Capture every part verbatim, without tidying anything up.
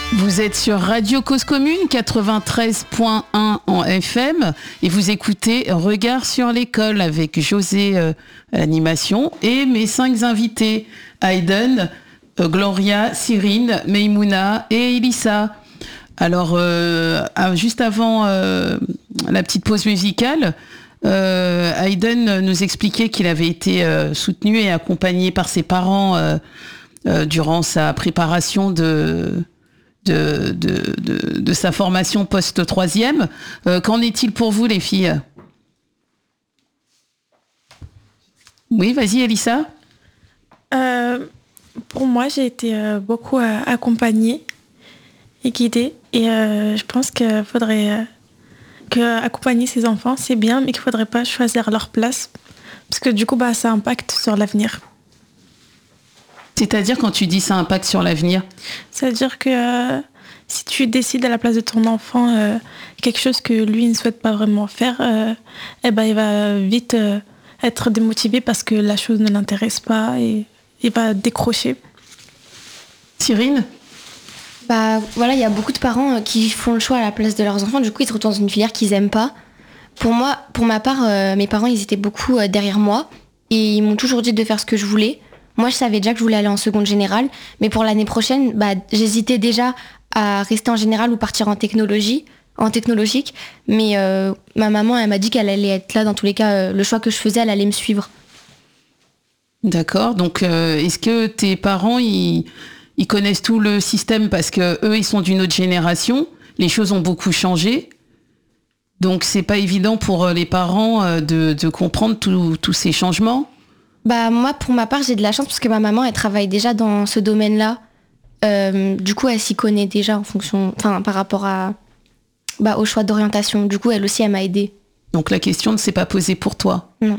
Vous êtes sur Radio Cause Commune quatre-vingt-treize point un en F M et vous écoutez Regard sur l'école avec José euh, Animation et mes cinq invités, Aiden, euh, Gloria, Cyrine, Meimouna et Elissa. Alors, euh, juste avant euh, la petite pause musicale, euh, Aiden nous expliquait qu'il avait été euh, soutenu et accompagné par ses parents euh, euh, durant sa préparation de... De, de, de, de sa formation post-troisième. Euh, qu'en est-il pour vous, les filles ? Oui, vas-y, Elissa. Euh, pour moi, j'ai été euh, beaucoup euh, accompagnée et guidée. Et euh, je pense qu'il faudrait... Euh, que accompagner ses enfants, c'est bien, mais qu'il ne faudrait pas choisir leur place. Parce que du coup, bah, ça impacte sur l'avenir. C'est-à-dire, quand tu dis ça impacte sur l'avenir ? C'est-à-dire que euh, si tu décides à la place de ton enfant euh, quelque chose que lui ne souhaite pas vraiment faire, euh, eh ben, il va vite euh, être démotivé parce que la chose ne l'intéresse pas et il va décrocher. Cyrine ? Bah voilà, il y a beaucoup de parents qui font le choix à la place de leurs enfants, du coup ils se retrouvent dans une filière qu'ils aiment pas. Pour moi, pour ma part, euh, mes parents ils étaient beaucoup euh, derrière moi et ils m'ont toujours dit de faire ce que je voulais. Moi, je savais déjà que je voulais aller en seconde générale, mais pour l'année prochaine, bah, j'hésitais déjà à rester en générale ou partir en technologie, en technologique. Mais euh, ma maman, elle m'a dit qu'elle allait être là dans tous les cas. Euh, le choix que je faisais, elle allait me suivre. D'accord. Donc, euh, est-ce que tes parents, ils, ils connaissent tout le système parce que eux, ils sont d'une autre génération. Les choses ont beaucoup changé. Donc, c'est pas évident pour les parents de, de comprendre tous ces changements. Bah moi, pour ma part, j'ai de la chance parce que ma maman, elle travaille déjà dans ce domaine-là. Euh, du coup, elle s'y connaît déjà en fonction, enfin, par rapport à, bah, au choix d'orientation. Du coup, elle aussi, elle m'a aidée. Donc la question ne s'est pas posée pour toi ? Non.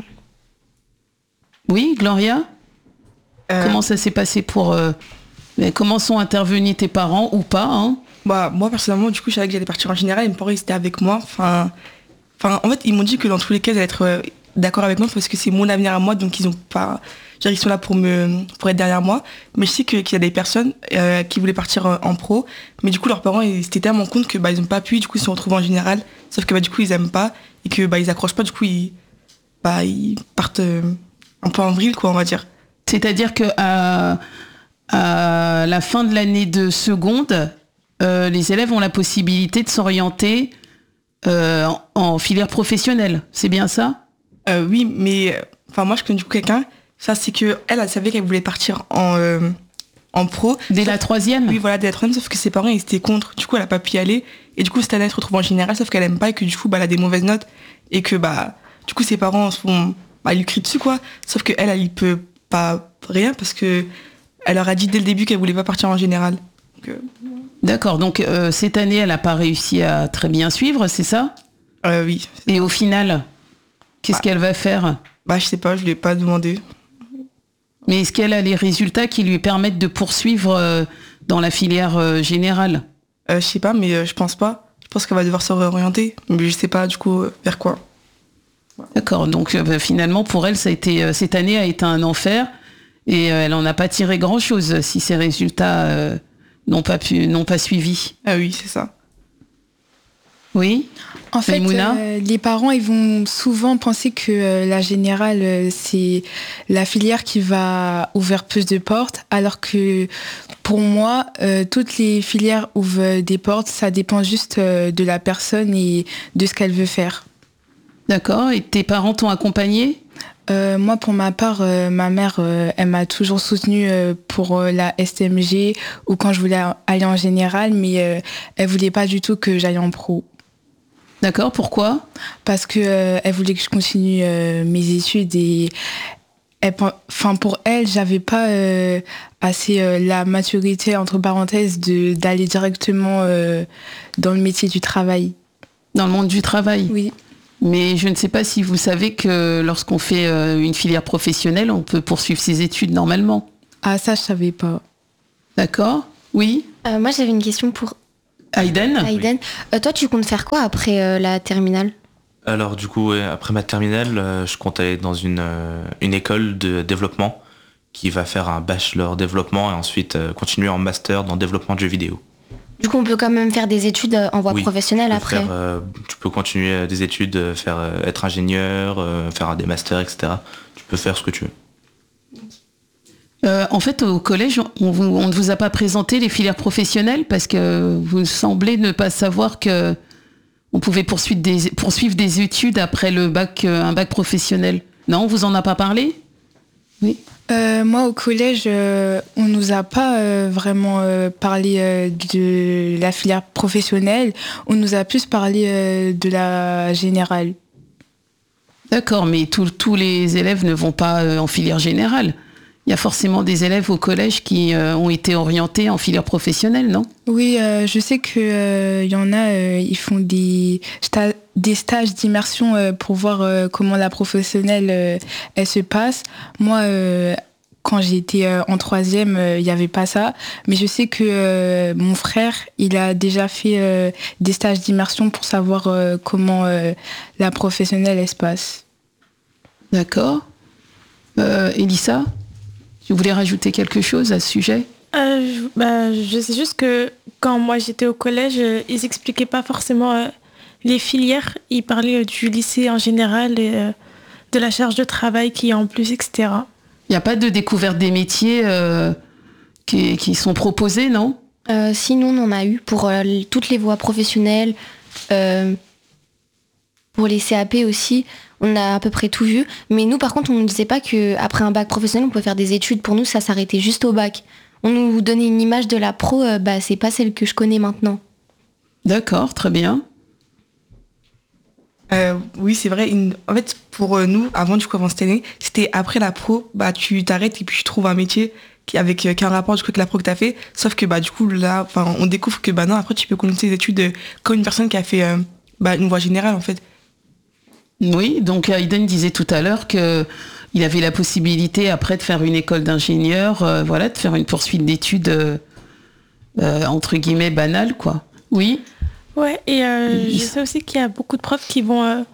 Oui, Gloria ? euh... Comment ça s'est passé pour... Euh... Comment sont intervenus tes parents ou pas hein ? Bah moi, personnellement, du coup, je savais que j'allais partir en général et mes parents, ils étaient avec moi. Enfin, enfin, en fait, ils m'ont dit que dans tous les cas, ils allaient être... Euh... d'accord avec moi parce que c'est mon avenir à moi, donc ils ont pas, genre, ils sont là pour me pour être derrière moi. Mais je sais que, qu'il y a des personnes euh, qui voulaient partir en pro, mais du coup leurs parents ils s'étaient tellement compte que bah ils ont pas pu, du coup ils se sont retrouvés en général, sauf que bah du coup ils aiment pas et que bah ils accrochent pas, du coup ils bah ils partent euh, un peu en vrille quoi, on va dire. C'est-à-dire que à, à la fin de l'année de seconde, euh, les élèves ont la possibilité de s'orienter euh, en, en filière professionnelle, c'est bien ça ? Euh, oui, mais enfin moi je connais du coup quelqu'un. Ça c'est que elle, elle savait qu'elle voulait partir en euh, en pro. Dès sauf, la troisième. Oui, voilà, dès la troisième. Sauf que ses parents ils étaient contre. Du coup, elle a pas pu y aller. Et du coup, cette année, elle se retrouve en général, sauf qu'elle aime pas et que du coup, bah, elle a des mauvaises notes et que bah du coup, ses parents sont, bah, ils lui crient dessus quoi. Sauf que elle, elle y peut pas rien parce que elle leur a dit dès le début qu'elle voulait pas partir en général. Donc, euh... D'accord. Donc euh, cette année, elle a pas réussi à très bien suivre, c'est ça ? euh, Oui. Et au final. Qu'est-ce bah, qu'elle va faire ? Bah, je sais pas, je lui ai pas demandé. Mais est-ce qu'elle a les résultats qui lui permettent de poursuivre euh, dans la filière euh, générale ? euh, Je sais pas, mais euh, je pense pas. Je pense qu'elle va devoir se réorienter. Mais je sais pas, du coup, euh, vers quoi. Voilà. D'accord, donc euh, bah, finalement, pour elle, ça a été, euh, cette année a été un enfer. Et euh, elle en a pas tiré grand-chose si ses résultats euh, n'ont pas pu, n'ont pas suivi. Ah oui, c'est ça. Oui. En fait, euh, les parents, ils vont souvent penser que euh, la générale, euh, c'est la filière qui va ouvrir plus de portes, alors que pour moi, euh, toutes les filières ouvrent des portes, ça dépend juste euh, de la personne et de ce qu'elle veut faire. D'accord, et tes parents t'ont accompagnée ? Euh, moi, pour ma part, euh, ma mère, euh, elle m'a toujours soutenue euh, pour euh, la S T M G ou quand je voulais aller en général, mais euh, elle voulait pas du tout que j'aille en pro. D'accord, pourquoi ? Parce que euh, elle voulait que je continue euh, mes études et elle, enfin pour elle, j'avais pas euh, assez euh, la maturité entre parenthèses de d'aller directement euh, dans le métier du travail. Dans le monde du travail ? Oui. Mais je ne sais pas si vous savez que lorsqu'on fait euh, une filière professionnelle, on peut poursuivre ses études normalement. Ah ça, je savais pas. D'accord ? Oui. Euh, moi, j'avais une question pour Aiden. Aiden. Euh, toi, tu comptes faire quoi après euh, la terminale ? Alors du coup, ouais, après ma terminale, euh, je compte aller dans une, euh, une école de développement qui va faire un bachelor développement et ensuite euh, continuer en master dans le développement de jeux vidéo. Du coup, on peut quand même faire des études en voie Oui, professionnelle tu peux après. faire, euh, tu peux continuer des études, euh, faire euh, être ingénieur, euh, faire des masters, et cetera. Tu peux faire ce que tu veux. Euh, en fait, au collège, on, vous- on ne vous a pas présenté les filières professionnelles parce que vous semblez ne pas savoir que on pouvait poursuivre des, poursuivre des études après le bac, euh, un bac professionnel. Non, on vous en a pas parlé ? Oui. Euh, moi, au collège, euh, on nous a pas euh, vraiment euh, parlé euh, de la filière professionnelle. On nous a plus parlé euh, de la générale. D'accord, mais tous tous les élèves ne vont pas euh, en filière générale. Il y a forcément des élèves au collège qui euh, ont été orientés en filière professionnelle, non ? Oui, euh, je sais que euh, y en a, euh, ils font des, sta- des stages d'immersion euh, pour voir euh, comment la professionnelle euh, elle se passe. Moi, euh, quand j'étais euh, en troisième, il n'y avait pas ça. Mais je sais que euh, mon frère, il a déjà fait euh, des stages d'immersion pour savoir euh, comment euh, la professionnelle elle se passe. D'accord. Euh, Elissa, tu voulais rajouter quelque chose à ce sujet ? Euh, je, bah, je sais juste que quand moi j'étais au collège, euh, ils expliquaient pas forcément euh, les filières. Ils parlaient euh, du lycée en général et euh, de la charge de travail qui est en plus, et cetera. Il n'y a pas de découverte des métiers euh, qui, qui sont proposés, non ? Euh, sinon, on en a eu pour euh, l- toutes les voies professionnelles, euh, pour les C A P aussi. On a à peu près tout vu. Mais nous, par contre, on ne disait pas qu'après un bac professionnel, on pouvait faire des études. Pour nous, ça s'arrêtait juste au bac. On nous donnait une image de la pro, euh, bah, c'est pas celle que je connais maintenant. D'accord, très bien. Euh, oui, c'est vrai. Une- En fait, pour euh, nous, avant du coup, avant cette année, c'était après la pro, bah tu t'arrêtes et puis tu trouves un métier qui avec euh, qui a un rapport du coup avec la pro que t'as fait. Sauf que bah du coup là, enfin, on découvre que bah non, après tu peux continuer tes études euh, comme une personne qui a fait euh, bah, une voie générale en fait. Oui, donc Aiden disait tout à l'heure que il avait la possibilité après de faire une école d'ingénieur, euh, voilà, de faire une poursuite d'études euh, euh, entre guillemets banale, quoi. Oui. Ouais, et euh, Ils- je sais aussi qu'il y a beaucoup de profs qui vont, euh,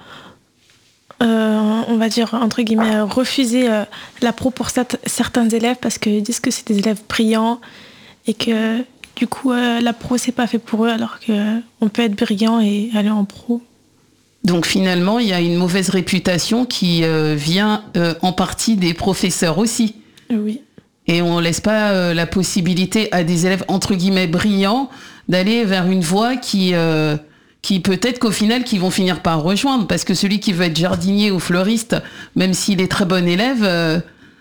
euh, on va dire, entre guillemets, euh, refuser euh, la pro pour cert- certains élèves parce qu'ils disent que c'est des élèves brillants et que du coup, euh, la pro, c'est pas fait pour eux alors qu'on peut être brillant et aller en pro. Donc finalement, il y a une mauvaise réputation qui euh, vient euh, en partie des professeurs aussi. Oui. Et on laisse pas euh, la possibilité à des élèves entre guillemets brillants d'aller vers une voie qui euh, qui peut-être qu'au final qui vont finir par rejoindre, parce que celui qui veut être jardinier ou fleuriste, même s'il est très bon élève, euh,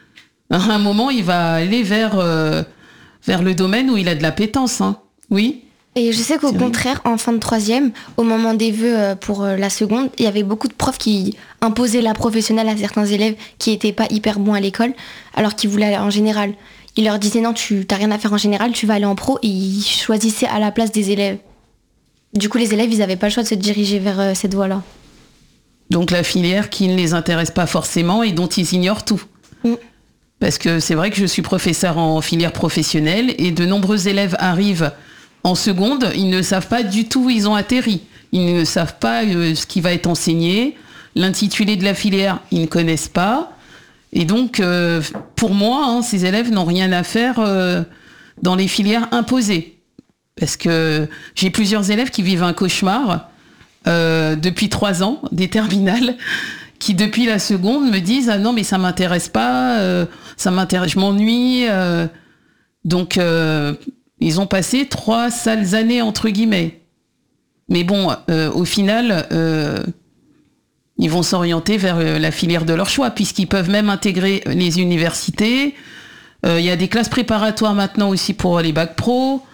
à un moment il va aller vers euh, vers le domaine où il a de l'appétence, hein. Oui. Et je sais qu'au C'est vrai. contraire, en fin de troisième, au moment des vœux euh, pour euh, la seconde, il y avait beaucoup de profs qui imposaient la professionnelle à certains élèves qui étaient pas hyper bons à l'école, alors qu'ils voulaient aller en général. Ils leur disaient non, tu t'as rien à faire en général, tu vas aller en pro, et ils choisissaient à la place des élèves. Du coup, les élèves, ils n'avaient pas le choix de se diriger vers euh, cette voie-là. Donc la filière qui ne les intéresse pas forcément et dont ils ignorent tout. Mm. Parce que c'est vrai que je suis professeur en filière professionnelle et de nombreux élèves arrivent en seconde, ils ne savent pas du tout où ils ont atterri. Ils ne savent pas euh, ce qui va être enseigné, l'intitulé de la filière, ils ne connaissent pas. Et donc, euh, pour moi, hein, ces élèves n'ont rien à faire euh, dans les filières imposées. Parce que j'ai plusieurs élèves qui vivent un cauchemar euh, depuis trois ans, des terminales, qui depuis la seconde me disent « Ah non, mais ça m'intéresse pas, euh, ça m'intéresse, je m'ennuie. euh. » Donc, euh, ils ont passé trois sales années, entre guillemets. Mais bon, euh, au final, euh, ils vont s'orienter vers euh, la filière de leur choix, puisqu'ils peuvent même intégrer les universités. Euh, Il y a des classes préparatoires maintenant aussi pour les bacs pro.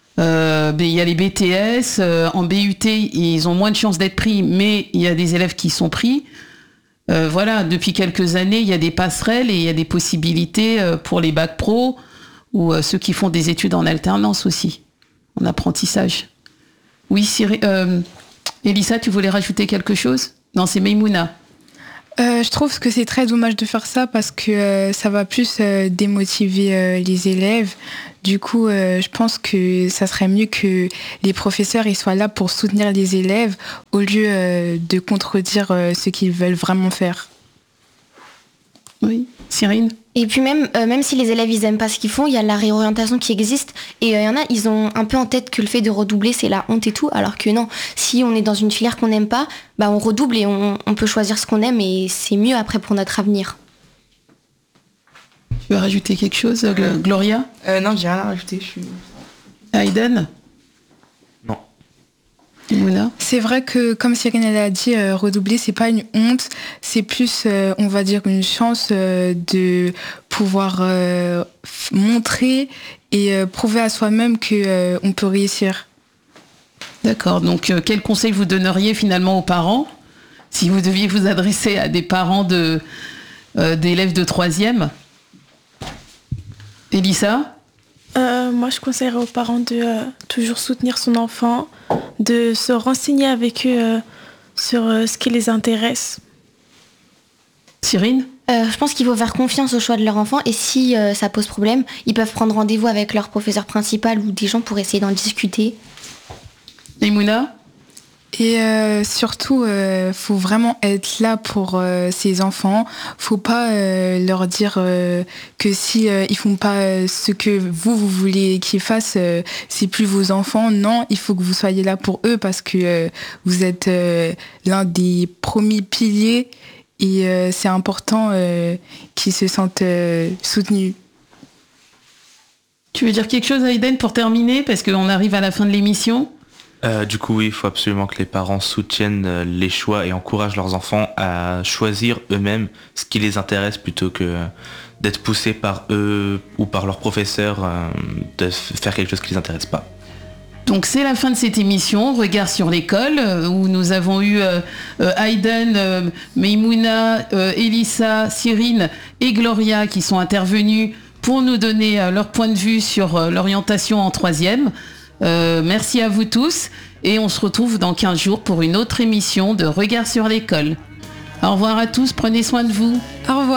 Euh, ben, il y a les B T S. Euh, en B U T, ils ont moins de chances d'être pris, mais il y a des élèves qui sont pris. Euh, voilà, depuis quelques années, il y a des passerelles et il y a des possibilités euh, pour les bacs pro ou euh, ceux qui font des études en alternance aussi, en apprentissage. Oui, Cyril, euh, Elissa, tu voulais rajouter quelque chose ? Non, c'est Maïmouna. Euh, je trouve que c'est très dommage de faire ça parce que euh, ça va plus euh, démotiver euh, les élèves. Du coup, euh, je pense que ça serait mieux que les professeurs ils soient là pour soutenir les élèves au lieu euh, de contredire euh, ce qu'ils veulent vraiment faire. Oui, Cyril ? Et puis même, euh, même si les élèves ils aiment pas ce qu'ils font, il y a la réorientation qui existe. Et il euh, y en a, ils ont un peu en tête que le fait de redoubler c'est la honte et tout, alors que non, si on est dans une filière qu'on n'aime pas, bah on redouble et on, on peut choisir ce qu'on aime et c'est mieux après pour notre avenir. Tu veux rajouter quelque chose, Gl- Gloria? Euh, non, j'ai rien à rajouter. Je suis... Hayden? Non. Mouna? C'est vrai que, comme Cyrine elle a dit, euh, redoubler, c'est pas une honte, c'est plus, euh, on va dire, une chance euh, de pouvoir euh, f- montrer et euh, prouver à soi-même qu'on euh, peut réussir. D'accord, donc euh, quel conseil vous donneriez finalement aux parents si vous deviez vous adresser à des parents de, euh, d'élèves de troisième? Elissa? Euh, moi, je conseillerais aux parents de euh, toujours soutenir son enfant, de se renseigner avec eux euh, sur euh, ce qui les intéresse. Cyrine? Euh, je pense qu'il faut faire confiance au choix de leur enfant et si euh, ça pose problème, ils peuvent prendre rendez-vous avec leur professeur principal ou des gens pour essayer d'en discuter. Et Mouna? Et euh, surtout, euh, faut vraiment être là pour euh, ces enfants. Faut pas euh, leur dire euh, que si euh, ils font pas euh, ce que vous vous voulez qu'ils fassent, euh, c'est plus vos enfants. Non, il faut que vous soyez là pour eux parce que euh, vous êtes euh, l'un des premiers piliers et euh, c'est important euh, qu'ils se sentent euh, soutenus. Tu veux dire quelque chose, Hayden, pour terminer, parce qu'on arrive à la fin de l'émission? Euh, du coup, oui, il faut absolument que les parents soutiennent euh, les choix et encouragent leurs enfants à choisir eux-mêmes ce qui les intéresse plutôt que euh, d'être poussés par eux ou par leurs professeurs euh, de f- faire quelque chose qui les intéresse pas. Donc c'est la fin de cette émission, Regard sur l'école, euh, où nous avons eu euh, euh, Hayden, euh, Meimouna, euh, Elissa, Cyrine et Gloria qui sont intervenus pour nous donner euh, leur point de vue sur euh, l'orientation en troisième. Euh, merci à vous tous et on se retrouve dans quinze jours pour une autre émission de Regard sur l'école. Au revoir à tous, prenez soin de vous. Au revoir.